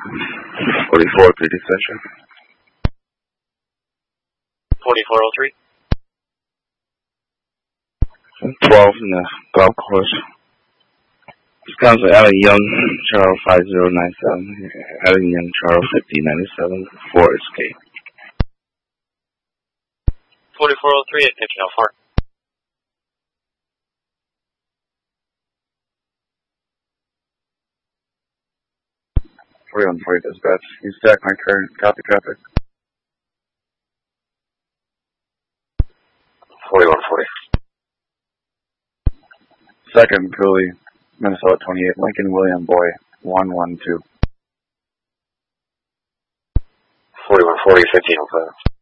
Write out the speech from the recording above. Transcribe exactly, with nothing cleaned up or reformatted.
forty-four, P D session. forty-four oh three. twelve in the golf course. Wisconsin, Alan Young, Charles five zero nine seven. Alan Young, Charles fifty ninety-seven. four escape. forty-four oh three at picking out far. forty-one forty dispatch. You stack my current. Copy traffic. forty-one forty. Second, Cooley, Minnesota twenty-eight, Lincoln William Boy, one one two. forty-one forty, fifteen oh five.